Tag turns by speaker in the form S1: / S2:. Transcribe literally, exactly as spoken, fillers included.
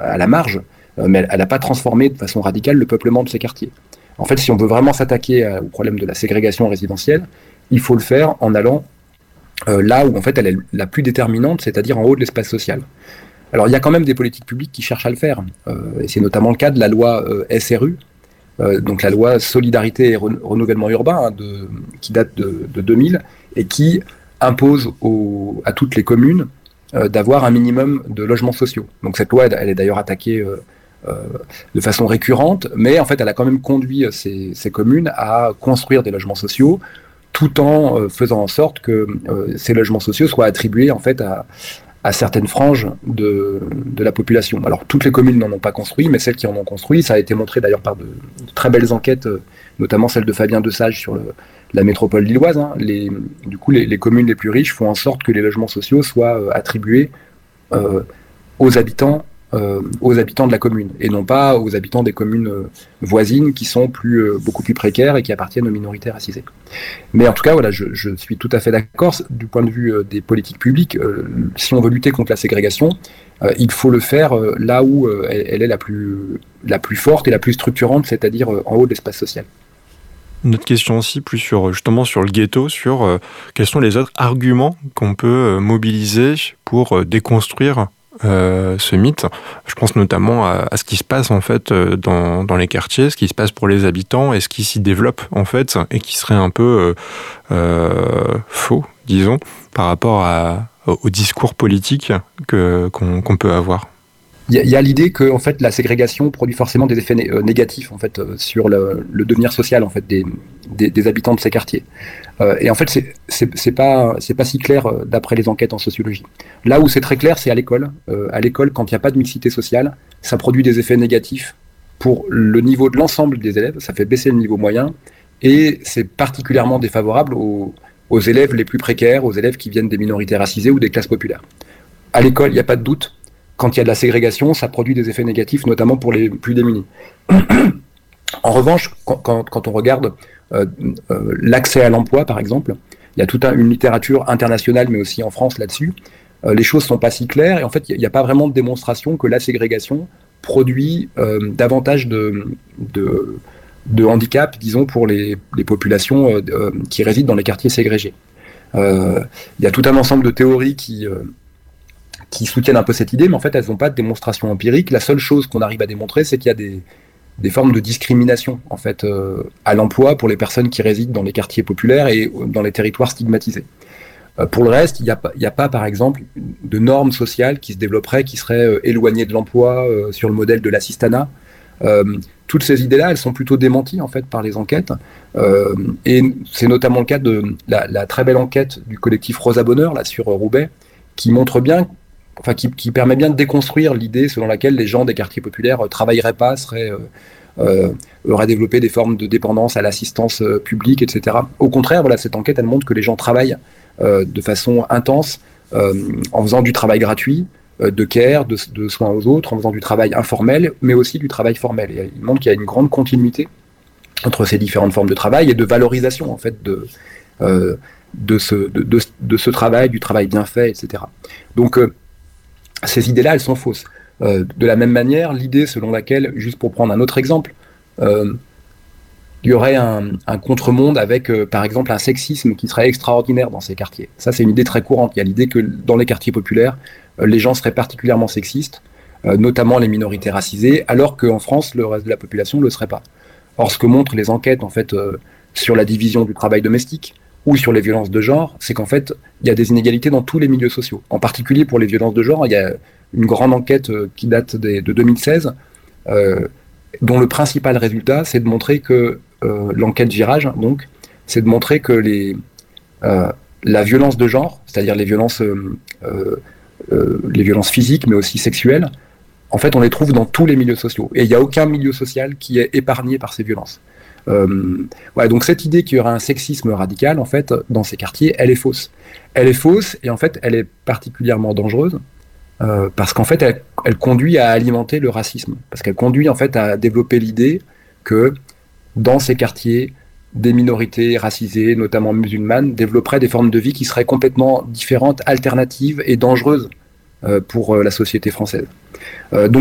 S1: à la marge, euh, mais elle n'a pas transformé de façon radicale le peuplement de ces quartiers. En fait, si on veut vraiment s'attaquer à, au problème de la ségrégation résidentielle, il faut le faire en allant euh, là où en fait elle est la plus déterminante, c'est-à-dire en haut de l'espace social. Alors il y a quand même des politiques publiques qui cherchent à le faire, euh, et c'est notamment le cas de la loi euh, S R U, euh, donc la loi Solidarité et Ren- Renouvellement Urbain, hein, de, qui date de, de deux mille, et qui impose aux, à toutes les communes euh, d'avoir un minimum de logements sociaux. Donc cette loi, elle, elle est d'ailleurs attaquée euh, euh, de façon récurrente, mais en fait elle a quand même conduit ces, ces communes à construire des logements sociaux, tout en euh, faisant en sorte que euh, ces logements sociaux soient attribués en fait à, à certaines franges de, de la population. Alors toutes les communes n'en ont pas construit, mais celles qui en ont construit, ça a été montré d'ailleurs par de, de très belles enquêtes, euh, notamment celle de Fabien Desage sur le, la métropole lilloise. Hein. Les, du coup, les, les communes les plus riches font en sorte que les logements sociaux soient euh, attribués euh, aux habitants euh, aux habitants de la commune, et non pas aux habitants des communes euh, voisines qui sont plus, euh, beaucoup plus précaires et qui appartiennent aux minorités racisées. Mais en tout cas, voilà, je, je suis tout à fait d'accord. Du point de vue euh, des politiques publiques, euh, si on veut lutter contre la ségrégation, euh, il faut le faire euh, là où euh, elle, elle est la plus, la plus forte et la plus structurante, c'est-à-dire euh, en haut de l'espace social.
S2: Une autre question aussi, plus sur justement sur le ghetto, sur euh, quels sont les autres arguments qu'on peut euh, mobiliser pour euh, déconstruire euh, ce mythe. Je pense notamment à, à ce qui se passe en fait euh, dans, dans les quartiers, ce qui se passe pour les habitants et ce qui s'y développe en fait et qui serait un peu euh, euh, faux, disons, par rapport à, au discours politique que, qu'on, qu'on peut avoir.
S1: Il y, y a l'idée que en fait la ségrégation produit forcément des effets né- euh, négatifs en fait euh, sur le, le devenir social en fait des, des, des habitants de ces quartiers. Euh, et en fait c'est c'est, c'est pas c'est pas si clair euh, d'après les enquêtes en sociologie. Là où c'est très clair, c'est à l'école. Euh, à l'école, quand il n'y a pas de mixité sociale, ça produit des effets négatifs pour le niveau de l'ensemble des élèves. Ça fait baisser le niveau moyen et c'est particulièrement défavorable aux, aux élèves les plus précaires, aux élèves qui viennent des minorités racisées ou des classes populaires. À l'école, il n'y a pas de doute. Quand il y a de la ségrégation, ça produit des effets négatifs, notamment pour les plus démunis. En revanche, quand, quand, quand on regarde euh, euh, l'accès à l'emploi, par exemple, il y a toute un, une littérature internationale, mais aussi en France là-dessus, euh, les choses ne sont pas si claires, et en fait, il n'y a, a pas vraiment de démonstration que la ségrégation produit euh, davantage de, de, de handicap, disons, pour les, les populations euh, qui résident dans les quartiers ségrégés. Euh, il y a tout un ensemble de théories qui... Euh, qui soutiennent un peu cette idée, mais en fait, elles n'ont pas de démonstration empirique. La seule chose qu'on arrive à démontrer, c'est qu'il y a des, des formes de discrimination, en fait, euh, à l'emploi pour les personnes qui résident dans les quartiers populaires et dans les territoires stigmatisés. Euh, pour le reste, il n'y a, a pas, par exemple, de normes sociales qui se développeraient, qui seraient euh, éloignées de l'emploi, euh, sur le modèle de l'assistanat. Euh, toutes ces idées-là, elles sont plutôt démenties, en fait, par les enquêtes. Euh, et c'est notamment le cas de la, la très belle enquête du collectif Rosa Bonheur, là, sur Roubaix, qui montre bien Enfin, qui, qui permet bien de déconstruire l'idée selon laquelle les gens des quartiers populaires euh, travailleraient pas, seraient, euh, euh, auraient développé des formes de dépendance à l'assistance euh, publique, et cetera. Au contraire, voilà, cette enquête, elle montre que les gens travaillent euh, de façon intense, euh, en faisant du travail gratuit, euh, de care, de, de soins aux autres, en faisant du travail informel, mais aussi du travail formel. Et il montre qu'il y a une grande continuité entre ces différentes formes de travail et de valorisation, en fait, de, euh, de, ce, de, de, de ce travail, du travail bien fait, et cetera. Donc, euh, ces idées-là, elles sont fausses. Euh, de la même manière, l'idée selon laquelle, juste pour prendre un autre exemple, euh, il y aurait un, un contre-monde avec, euh, par exemple, un sexisme qui serait extraordinaire dans ces quartiers. Ça, c'est une idée très courante. Il y a l'idée que dans les quartiers populaires, euh, les gens seraient particulièrement sexistes, euh, notamment les minorités racisées, alors qu'en France, le reste de la population ne le serait pas. Or, ce que montrent les enquêtes, en fait, euh, sur la division du travail domestique, ou sur les violences de genre, c'est qu'en fait, il y a des inégalités dans tous les milieux sociaux. En particulier pour les violences de genre, il y a une grande enquête euh, qui date des, de deux mille seize, euh, dont le principal résultat, c'est de montrer que, euh, l'enquête Virage, donc, c'est de montrer que les, euh, la violence de genre, c'est-à-dire les violences, euh, euh, euh, les violences physiques, mais aussi sexuelles, en fait, on les trouve dans tous les milieux sociaux. Et il n'y a aucun milieu social qui est épargné par ces violences. Euh, ouais, donc cette idée qu'il y aura un sexisme radical, en fait, dans ces quartiers, elle est fausse. Elle est fausse et en fait, elle est particulièrement dangereuse euh, parce qu'en fait, elle, elle conduit à alimenter le racisme. Parce qu'elle conduit en fait à développer l'idée que dans ces quartiers, des minorités racisées, notamment musulmanes, développeraient des formes de vie qui seraient complètement différentes, alternatives et dangereuses euh, pour euh, la société française. Euh, donc